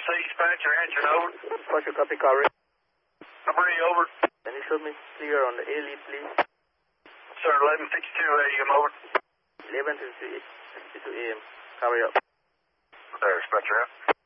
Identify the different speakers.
Speaker 1: dispatcher, answer, over.
Speaker 2: Dispatcher, copy, car.
Speaker 1: Bree, over.
Speaker 2: Can you show me clear on the A lead, please?
Speaker 1: Sir, 11:52 a.m., over.
Speaker 2: 11:52 a.m. Carry up.
Speaker 1: There, dispatcher,